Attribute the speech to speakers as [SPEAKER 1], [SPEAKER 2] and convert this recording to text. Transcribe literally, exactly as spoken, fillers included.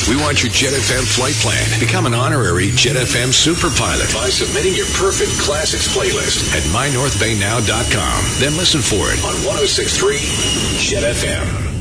[SPEAKER 1] We want your Jet F M flight plan. Become an honorary Jet F M super pilot by submitting your perfect classics playlist at my north bay now dot com. Then listen for it on one oh six point three Jet F M.